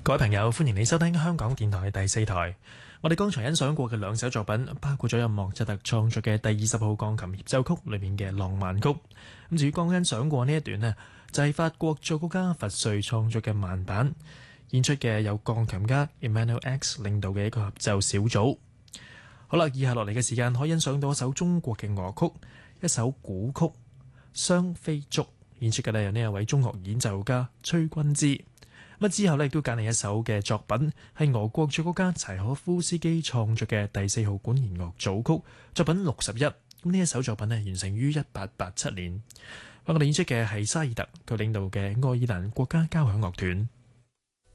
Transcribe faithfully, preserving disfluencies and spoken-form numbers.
各位朋友，歡迎你收聽香港電台第四台。我哋剛才欣賞過嘅兩首作品，包括咗由莫扎特創作嘅第二十號鋼琴協奏曲裏面嘅浪漫曲。咁至於剛欣賞過呢一段呢，就係法國作曲家佛瑞創作嘅慢板，演出嘅有鋼琴家 Emmanuel X 領導嘅一個合奏小組。好啦，以下落嚟嘅時間可以欣賞到一首中國嘅樂曲，一首古曲《雙飛竹》，演出嘅呢有呢一位中樂演奏家崔君之。咁之後呢，亦都揀嚟一首嘅作品，係俄國作曲家柴可夫斯基創作嘅第四號管弦樂組曲，作品六十一。咁呢一首作品呢，完成於一八八七年。我哋演出嘅係沙爾特佢領導嘅愛爾蘭國家交響樂團。